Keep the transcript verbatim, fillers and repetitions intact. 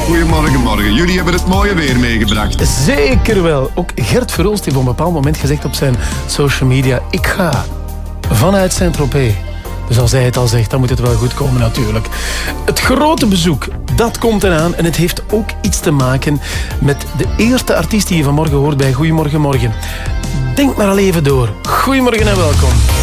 Goedemorgen, morgen. Jullie hebben het mooie weer meegebracht. Zeker wel. Ook Gert Verhulst heeft op een bepaald moment gezegd op zijn social media: ik ga vanuit Saint-Tropez. Dus als hij het al zegt, dan moet het wel goed komen natuurlijk. Het grote bezoek, dat komt eraan. En het heeft ook iets te maken met de eerste artiest die je vanmorgen hoort bij Goedemorgen Morgen. Denk maar al even door. Goedemorgen en welkom.